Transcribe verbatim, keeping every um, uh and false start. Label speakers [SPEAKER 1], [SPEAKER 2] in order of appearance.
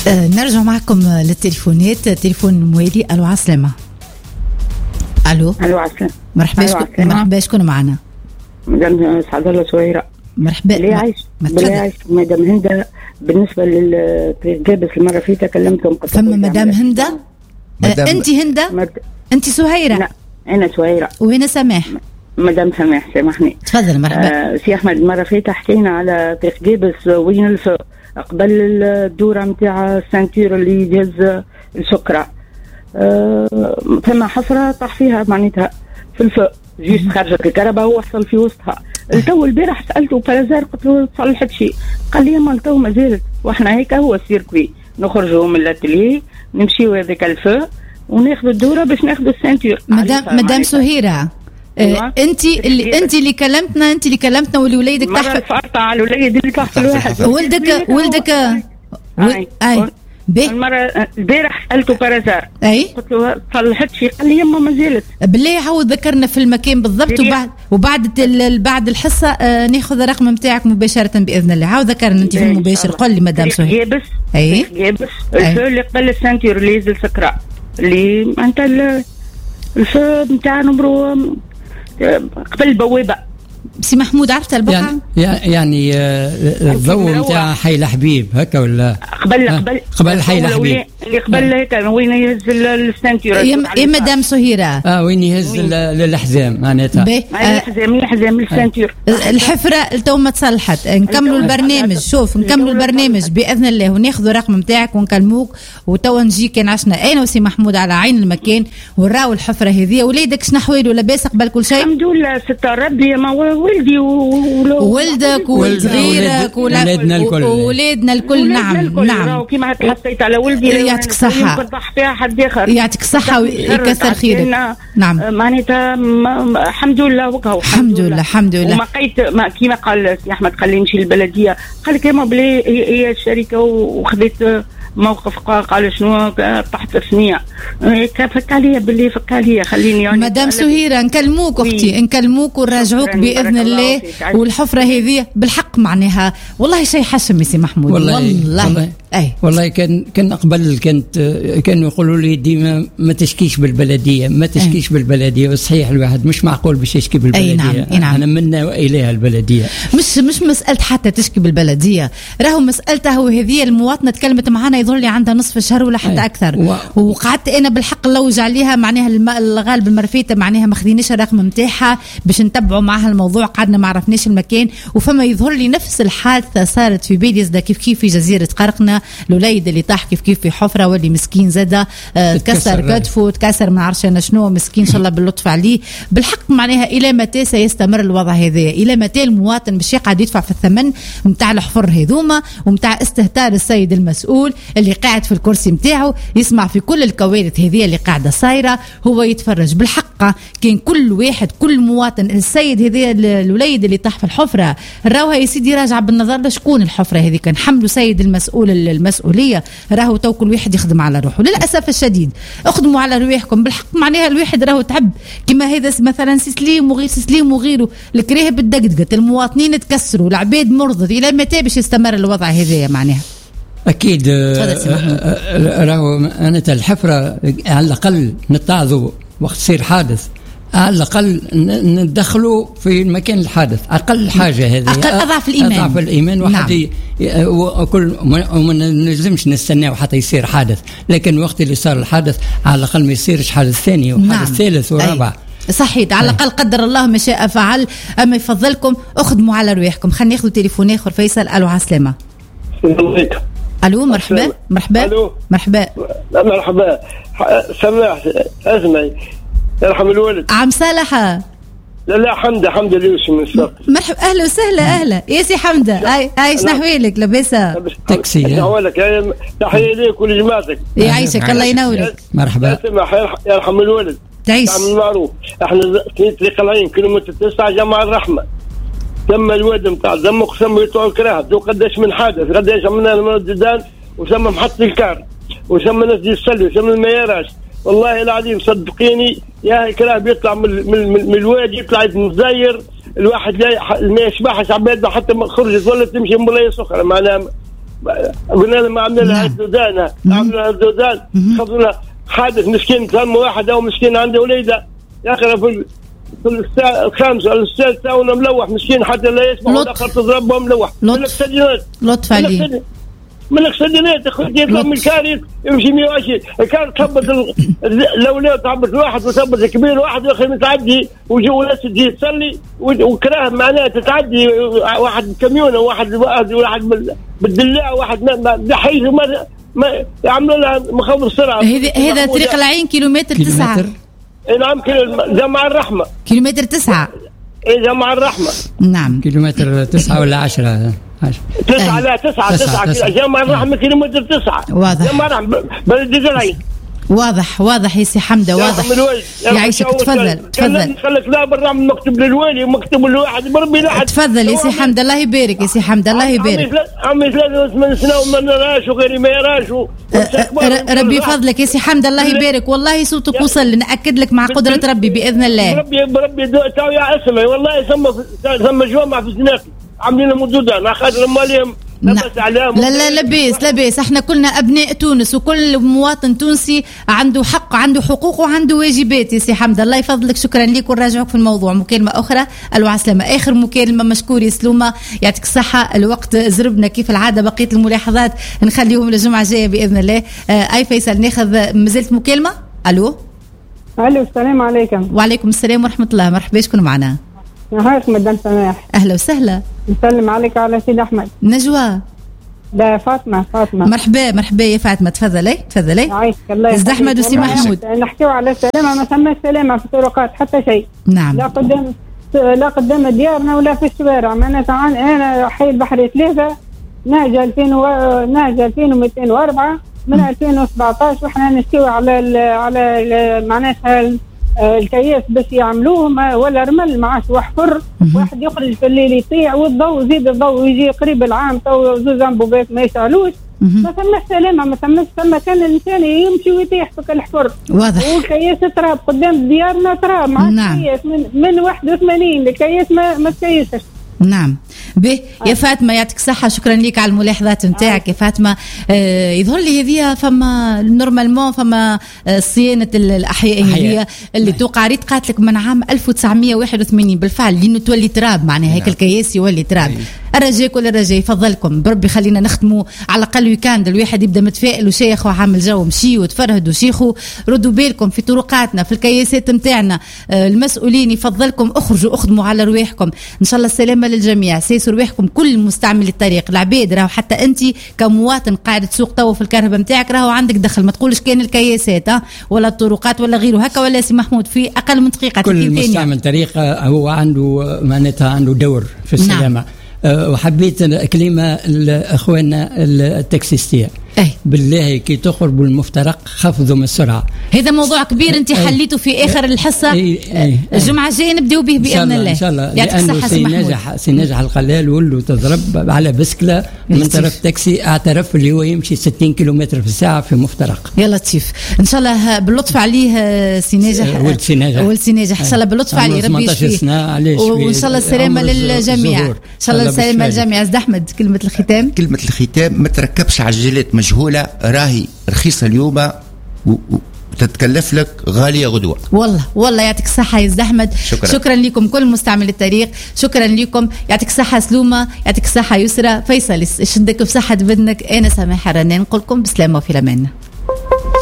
[SPEAKER 1] آه نرجع معكم للتليفونات. تليفون موالي. الو عسلامة. الو
[SPEAKER 2] الو عسلامة.
[SPEAKER 1] مرحبا شكون مرحبا شكون معنا؟
[SPEAKER 2] مدام سعد الله سويرة.
[SPEAKER 1] مرحبا.
[SPEAKER 2] بلي عايش بلي عايش مدام هندة. بالنسبة للجابس المرة فيها كلمتهم.
[SPEAKER 1] فما مدام هندة. آه انت هندة مد... انت سهيرة.
[SPEAKER 2] لا انا سهيرة.
[SPEAKER 1] وهنا سماح.
[SPEAKER 2] مدام سماح سامحني.
[SPEAKER 1] تفضل. مرحبا.
[SPEAKER 2] آه سي احمد المرة فيها حكينا على طريق جابس وين الف قبل الدورة متاع السانتير اللي يجهز السكرة. أه فما حفرة طاح فيها معناتها في الفوق جيس خرجت الكهرباء هو حصل في وسطها. التو البارح سألته بلازار قلت له صلحت شيء قال لي ما التو ما زالت واحنا هيك هو السيركوي نخرجوا من الاتليه نمشيو هذاك الفوق وناخذ الدورة باش ناخذ السانتير.
[SPEAKER 1] مدام مدام سهيرة أه انت اللي انت اللي كلمتنا انت اللي كلمتنا واللي وليدك تحت
[SPEAKER 2] فرطة على الوليد اللي تحت الواحد
[SPEAKER 1] ولدك ولدك
[SPEAKER 2] اي اي المرة البارح سألته بارازار
[SPEAKER 1] اي
[SPEAKER 2] قلت له صلحت شي قال لي يما ما زالت.
[SPEAKER 1] بالله عاود ذكرنا في المكان بالضبط وبعد وبعد بعد الحصة آه ناخذ الرقم نتاعك مباشرة بإذن الله. عاود ذكرنا انت في المباشر. قل لي مدام سهير.
[SPEAKER 2] يابس
[SPEAKER 1] اي
[SPEAKER 2] يابس الفو اللي قبل السانتير اللي ينزل سكرة اللي انت الفو نتاع نمرو قبل البوابة.
[SPEAKER 1] سي محمود عرفت البقعة
[SPEAKER 3] يعني يعني الضوء نتاع حي الحبيب هكا ولا
[SPEAKER 2] قبل قبل
[SPEAKER 3] قبل حي الحبيب
[SPEAKER 2] اللي قبل هيك وين يهز السانتير
[SPEAKER 1] يا مدام سهيرة.
[SPEAKER 3] اه وين يهز للحزام معناتها
[SPEAKER 2] الحزام الحزام السانتير
[SPEAKER 1] الحفرة تو ما تصلحت. نكملوا البرنامج. شوف نكملوا البرنامج بإذن الله وناخذوا الرقم نتاعك ونكلموك وتوا نجي كان عشنا انا وسي محمود على عين المكان ونراو الحفرة هذه. وليدك شنو احواله لاباس قبل كل شيء؟
[SPEAKER 2] الحمد لله ستار ربي ما ولدي
[SPEAKER 1] وولدك وصغيرك
[SPEAKER 3] ولادنا الكل
[SPEAKER 1] ولادنا الكل. نعم نعم
[SPEAKER 2] كيما حسيت على ولدي
[SPEAKER 1] يعطيك الصحة
[SPEAKER 2] فيها حد اخر
[SPEAKER 1] يعطيك الصحة ويكثر خيرك. نعم
[SPEAKER 2] معناتها الحمد لله وكهو
[SPEAKER 1] الحمد لله الحمد لله.
[SPEAKER 2] وما قيت كيما قال سي احمد قال لي نمشي للبلدية قال لك كيما بلي هي الشركة وخذت موقف قال شنو تحت الثنية فك عليا باللي فك عليا خليني يعني
[SPEAKER 1] مدام سهيرة نكلموك أختي نكلموك ونراجعوك بإذن الله. والحفرة هذه بالحق معناها والله شيء حشم سي محمود والله والله, والله. أي
[SPEAKER 3] والله كان كان قبل كانت كانوا يقولوا لي ديما ما تشكيش بالبلدية ما تشكيش أي. بالبلدية وصحيح الواحد مش معقول باش يشكي بالبلدية.
[SPEAKER 1] نعم. نعم.
[SPEAKER 3] أنا منا وإليها البلدية
[SPEAKER 1] مش مش مسألة حتى تشكي بالبلدية راهو مسألته وهذه المواطنة تكلمت معنا يظهر لي عندها نصف شهر ولا حتى أكثر و... وقعدت أنا بالحق لوج عليها معناها الم... الغالب المرفيتة معناها ما خديناش الرقم نتاعها باش نتبعوا معها الموضوع قعدنا ما عرفناش المكان. وفما يظهر لي نفس الحادثة صارت في بيليزدا كيف كيف في جزيرة قرقنة الوليد اللي طاح كيف كيف في حفرة واللي مسكين زادة آه تكسر كتفه تكسر ما عرفش أنا شنو مسكين إن شاء الله باللطف عليه. بالحق معناها إلى متى سيستمر الوضع هذا؟ إلى متى المواطن باش يقعد يدفع في الثمن متاع الحفر هذوما ومتاع استهتار السيد المسؤول اللي قاعد في الكرسي متاعه يسمع في كل الكوارث هذه اللي قاعدة صايرة هو يتفرج. بالحق كان كل واحد كل مواطن السيد هذا الوليد اللي طاح في الحفرة راهو يا سيدي راجع بالنظر لشكون الحفرة هذه كان حمله سيد المسؤول المسؤولية راهو تو كل واحد يخدم على روحه. للأسف الشديد اخدموا على رواحكم بالحق معناها الواحد راهو تعب كما هذا مثلا سليم وغير سليم وغيره الكريه بالدقدقة المواطنين تكسروا العباد مرضت. إلى متى باش يستمر الوضع هذا معناها؟
[SPEAKER 3] أكيد راهو أنا الحفرة على الأقل نتعظوا وقت يصير حادث على الأقل ندخلوا في المكان الحادث أقل حاجة هذه
[SPEAKER 1] أقل أضعف الإيمان
[SPEAKER 3] أضعف الإيمان واحد نعم. وكل وما نلزمش نستناه حتى يصير حادث لكن وقت اللي صار الحادث على الأقل ما يصيرش حادث ثاني وحادث نعم. ثالث ورابع.
[SPEAKER 1] صحيح على الأقل قدر الله ما شاء فعل. أما يفضلكم أخدموا على رواحكم. خلينا ناخذ تليفون آخر. فيصل. ألو عسلامة. الو مرحبا مرحبا
[SPEAKER 4] الو
[SPEAKER 1] مرحبا
[SPEAKER 4] مرحبا سماح اسمعي يرحم الوالد
[SPEAKER 1] عم صالحة.
[SPEAKER 4] لا لا حمدة حمدة ليوسف من الساق.
[SPEAKER 1] مرحبا اهلا وسهلا اهلا يا سي حمدة. اي اي شنو احوالك لاباسة؟
[SPEAKER 3] تاكسي
[SPEAKER 4] نحوالك تحية ليك ولجماعتك.
[SPEAKER 1] يعيشك الله ينورك.
[SPEAKER 3] مرحبا
[SPEAKER 4] سماح يرحم الوالد
[SPEAKER 1] تعيش
[SPEAKER 4] تعمل معروف. احنا في طريق العين كيلومتر تسعة جمع الرحمة تم الواد نتاع زمق سموا يطلعوا الكراهب دو قداش من حادث قداش عملنا المرددان وسمى محط الكار وسمى ناس دي السلي وسمى المياراج. والله العظيم صدقيني يا الكراهب يطلع من, من, من, من الوادي يطلع مزاير الواحد لا ما يشبعش عباد حتى ما خرجت ولا تمشي مبلايص اخرى معناها قلنا لهم عملنا لها الزودان عملنا لها الزودان خذنا حادث مسكين كان واحد او مسكين عنده وليده يا اخي في في الساعه الخامسه ولا السادسه وانا ملوح مسكين حتى لا يسمع ولا اخر تضربه ملوح من الاكسجينات
[SPEAKER 1] لطف عليه
[SPEAKER 4] من الاكسجينات اخوتي يطلع من الكارث يمشي مية وعشرين الكارث تهبط الاولاد تهبط واحد وتهبط كبير واحد يا اخي متعدي وجو ناس تجي تصلي وكراه معناها تتعدي واحد كميونه واحد واحد واحد بالدلاع واحد ما حيث ما ما يعملوا لها مخاوف سرعه.
[SPEAKER 1] هذا طريق العين كيلومتر تسعة.
[SPEAKER 4] نعم جمع الرحمه
[SPEAKER 1] كيلومتر تسعة.
[SPEAKER 4] ايه جمع الرحمه.
[SPEAKER 1] نعم
[SPEAKER 3] كيلومتر تسعة ولا عشرة؟
[SPEAKER 4] تسعة لا تسعة تسعة جمع الرحمة كيلومتر تسعة.
[SPEAKER 1] واضح.
[SPEAKER 4] جمع الرحمة بلد العين.
[SPEAKER 1] واضح واضح يا سي حمده واضح. يعيشك تفضل تفضل.
[SPEAKER 4] خليك لا بالرحمة مكتوب للوالي ومكتوب للواحد بربي لا
[SPEAKER 1] تفضل يا سي حمده الله يبارك يا سي حمده الله يبارك.
[SPEAKER 4] عمي ثلاثة وثمانين سنة وما نراش وغيري ما يراش.
[SPEAKER 1] ربي فضلك يا سي حمده الله يبارك والله صوتك وصل نأكد لك مع قدرة ربي بإذن الله.
[SPEAKER 4] ربي بربي تو يا اسمعي والله ثم ثم جوامع في سناقي عاملين مدودة أنا خاطر مالهم
[SPEAKER 1] لا لا لبيس لبيس احنا كلنا ابناء تونس وكل مواطن تونسي عنده حق عنده حقوق وعنده واجبات يا سي حمد الله يفضلك شكرا لك ونراجعك في الموضوع. مكالمه اخرى الو عسلامه اخر مكالمه مشكور يا سلومه يعطيك الصحه الوقت زربنا كيف العاده بقيه الملاحظات نخليهم للجمعه الجايه باذن الله. آه اي فيصل ناخذ مازلت مكالمه. الو
[SPEAKER 5] الو السلام عليكم.
[SPEAKER 1] وعليكم السلام ورحمه الله مرحبا شكون معنا؟
[SPEAKER 5] نهارك مدام سماح.
[SPEAKER 1] اهلا وسهلا.
[SPEAKER 5] نسلم عليك على سيد احمد.
[SPEAKER 1] نجوى.
[SPEAKER 5] لا فاطمه فاطمه.
[SPEAKER 1] مرحبا مرحبا يا فاطمه تفضلي تفضلي.
[SPEAKER 5] يعيشك الله
[SPEAKER 1] يسعدك. احمد وسي محمود.
[SPEAKER 5] نحكيو على السلامه ما ثماش سلامه في الطرقات حتى شيء.
[SPEAKER 1] نعم.
[SPEAKER 5] لا قدام لا قدام ديارنا ولا في الشوارع. معناتها انا حي البحريه ثلاثه نهج ألفين و... نهج ألفين ومئتين وأربعة من ألفين وسبعطاش واحنا نشكيو على ال... على ال... معناتها الكياس باش يعملوه ولا رمل معاش وحفر واحد يخرج في الليل يطيع والضوء زيد الضوء يجي قريب العام تو زوز انبوبات ما يشعلوش ما ثماش سلامه ما ثماش ثم كان الانسان يمشي ويطيح في الحفر.
[SPEAKER 1] واضح.
[SPEAKER 5] والكياس تراب قدام ديارنا تراب مع
[SPEAKER 1] نعم.
[SPEAKER 5] الكياس من, من واحد وثمانين الكياس ما ما تكيسش.
[SPEAKER 1] نعم به يا فاطمه يعطيك الصحه شكرا لك على الملاحظات نتاعك يا فاطمه. آه يظهر لي هذه فما نورمالمون فما آه صيانه الاحياء هذه اللي توقع ريت قاتلك من عام ألف وتسعمئة وواحد وثمانين بالفعل لانه تولي تراب معناها هيك الكياس يولي تراب. الرجاء كل الرجاء يفضلكم بربي خلينا نختموا على الاقل ويكاند الواحد يبدا متفائل وشيخ وعامل جو مشي وتفرهدوا شيخوا ردوا بالكم في طرقاتنا في الكياسات نتاعنا. آه المسؤولين يفضلكم اخرجوا اخدموا على رواحكم ان شاء الله السلامه للجميع. سيسوا رواحكم كل مستعمل الطريق العباد راهو حتى انت كمواطن قاعد تسوق تو في الكهرباء نتاعك راهو عندك دخل ما تقولش كان الكياسات ها ولا الطرقات ولا غيره هكا ولا سي محمود في اقل من دقيقه.
[SPEAKER 3] كل مستعمل طريق هو عنده معناتها عنده دور في السلامه. نعم. أه وحبيت كلمه لاخواننا التاكسيستيه أي. بالله كي تخرج بالمفترق خفضوا من السرعه.
[SPEAKER 1] هذا موضوع كبير انت حليته في اخر الحصه. أي. أي. الجمعه الجايه نبداو به باذن الله
[SPEAKER 3] ان شاء الله لانه سينجح سينجح القلال ولو تضرب على بسكله من طرف تاكسي اعترف اللي هو يمشي ستين كيلومتر في الساعه في مفترق.
[SPEAKER 1] يا لطيف ان شاء الله باللطف عليه سينجح
[SPEAKER 3] ولد سينجح
[SPEAKER 1] ولد سينجح ان شاء الله باللطف عليه ربي يشفيه وان شاء الله السلامه للجميع ان شاء الله السلامه للجميع. استاذ احمد كلمه الختام.
[SPEAKER 6] كلمه الختام ما تركبش عجلات مجهوله راهي رخيصه اليوم وتتكلف لك غاليه غدوه.
[SPEAKER 1] والله والله يعطيك الصحه يا استاذ احمد.
[SPEAKER 6] شكرا.
[SPEAKER 1] شكرا لكم كل مستعمل الطريق شكرا لكم يعطيك الصحه سلومه يعطيك الصحه يسرى فيصل يشدك بصحه بدنك. انا سماحه رنان نقول لكم بسلامه وفي امان.